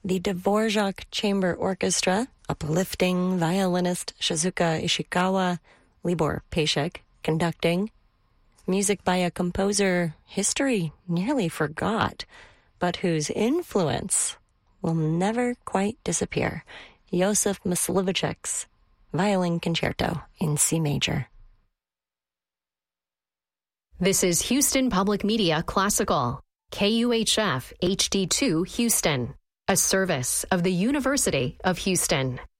The Dvorak Chamber Orchestra, uplifting violinist Shizuka Ishikawa, Libor Pešek conducting. Music by a composer history nearly forgot, but whose influence will never quite disappear. Josef Mysliveček's Violin Concerto in C major. This is Houston Public Media Classical, KUHF HD2 Houston, a service of the University of Houston.